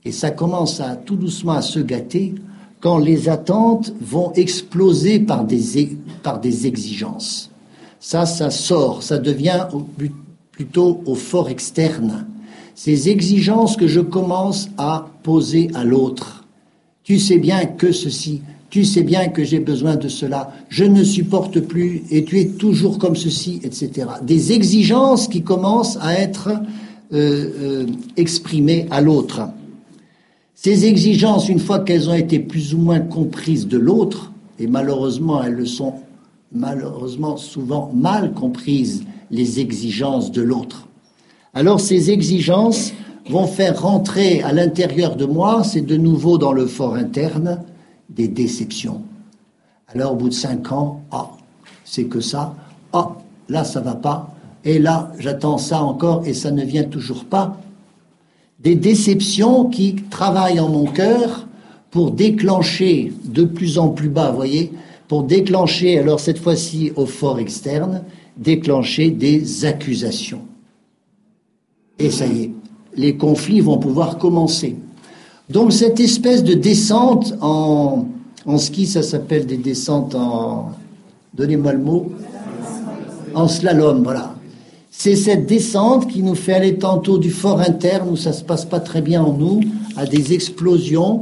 Et ça commence à tout doucement à se gâter quand les attentes vont exploser par des exigences. Ça sort, ça devient plutôt au fort externe. Ces exigences que je commence à poser à l'autre. Tu sais bien que ceci, tu sais bien que j'ai besoin de cela, je ne supporte plus et tu es toujours comme ceci, etc. Des exigences qui commencent à être exprimées à l'autre. Ces exigences, une fois qu'elles ont été plus ou moins comprises de l'autre, et malheureusement elles le sont souvent mal comprises, les exigences de l'autre. Alors ces exigences vont faire rentrer à l'intérieur de moi, c'est de nouveau dans le fort interne, des déceptions. Alors au bout de 5 ans, c'est que ça, là ça va pas, et là j'attends ça encore et ça ne vient toujours pas. Des déceptions qui travaillent en mon cœur pour déclencher de plus en plus bas, voyez, pour déclencher, alors cette fois-ci au fort externe, déclencher des accusations. Et ça y est, les conflits vont pouvoir commencer. Donc cette espèce de descente en ski, ça s'appelle des descentes en... Donnez-moi le mot. En slalom, voilà. C'est cette descente qui nous fait aller tantôt du fort interne, où ça ne se passe pas très bien en nous, à des explosions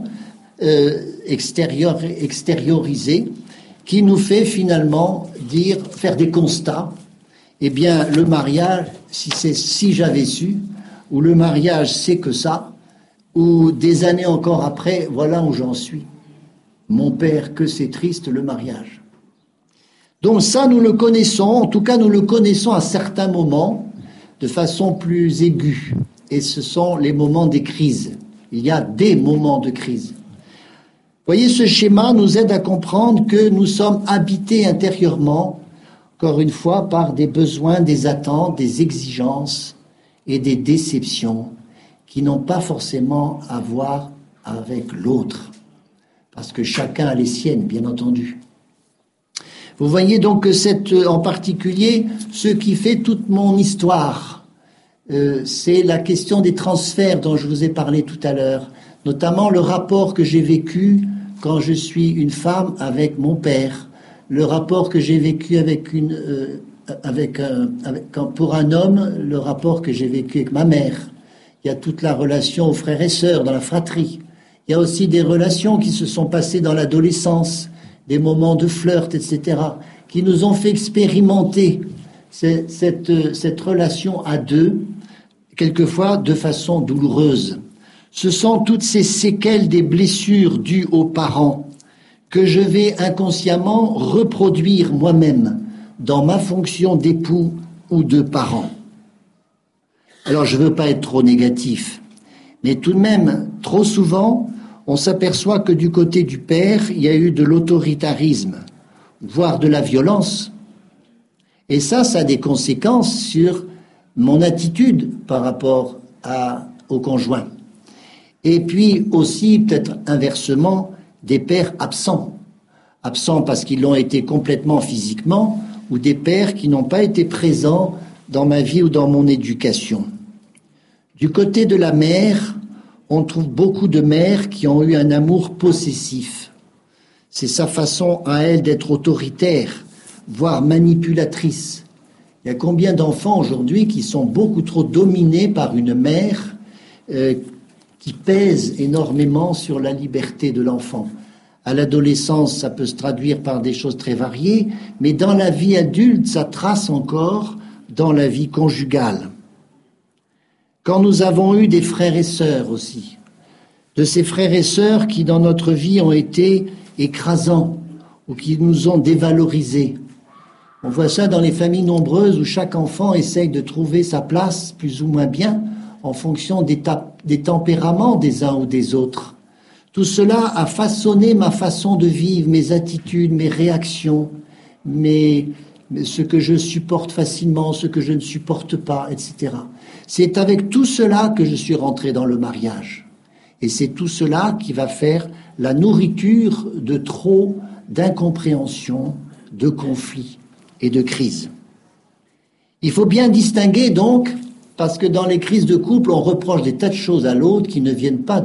extériorisées, qui nous fait finalement faire des constats. Eh bien, le mariage, si j'avais su, ou le mariage c'est que ça, ou des années encore après, voilà où j'en suis. Mon père, que c'est triste le mariage. Donc ça, nous le connaissons, en tout cas nous le connaissons à certains moments, de façon plus aiguë. Et ce sont les moments des crises. Il y a des moments de crise. Vous voyez, ce schéma nous aide à comprendre que nous sommes habités intérieurement, encore une fois, par des besoins, des attentes, des exigences et des déceptions qui n'ont pas forcément à voir avec l'autre, parce que chacun a les siennes, bien entendu. Vous voyez donc que en particulier, ce qui fait toute mon histoire, c'est la question des transferts dont je vous ai parlé tout à l'heure, notamment le rapport que j'ai vécu quand je suis une femme avec mon père, le rapport que j'ai vécu pour un homme, le rapport que j'ai vécu avec ma mère. Il y a toute la relation aux frères et sœurs, dans la fratrie. Il y a aussi des relations qui se sont passées dans l'adolescence, des moments de flirt, etc., qui nous ont fait expérimenter cette relation à deux, quelquefois de façon douloureuse. Ce sont toutes ces séquelles des blessures dues aux parents que je vais inconsciemment reproduire moi-même dans ma fonction d'époux ou de parent. Alors je ne veux pas être trop négatif, mais tout de même, trop souvent, on s'aperçoit que du côté du père, il y a eu de l'autoritarisme, voire de la violence. Et ça a des conséquences sur mon attitude par rapport au conjoint. Et puis aussi, peut-être inversement, des pères absents. Absents parce qu'ils l'ont été complètement physiquement, ou des pères qui n'ont pas été présents dans ma vie ou dans mon éducation. Du côté de la mère, on trouve beaucoup de mères qui ont eu un amour possessif. C'est sa façon à elle d'être autoritaire, voire manipulatrice. Il y a combien d'enfants aujourd'hui qui sont beaucoup trop dominés par une mère qui pèse énormément sur la liberté de l'enfant. À l'adolescence, ça peut se traduire par des choses très variées, mais dans la vie adulte, ça trace encore dans la vie conjugale. Quand nous avons eu des frères et sœurs aussi, de ces frères et sœurs qui dans notre vie ont été écrasants ou qui nous ont dévalorisés. On voit ça dans les familles nombreuses où chaque enfant essaye de trouver sa place plus ou moins bien en fonction des tempéraments des uns ou des autres. Tout cela a façonné ma façon de vivre, mes attitudes, mes réactions, ce que je supporte facilement, ce que je ne supporte pas, etc. C'est avec tout cela que je suis rentré dans le mariage. Et c'est tout cela qui va faire la nourriture de trop d'incompréhension, de conflits et de crises. Il faut bien distinguer donc, parce que dans les crises de couple, on reproche des tas de choses à l'autre qui ne viennent pas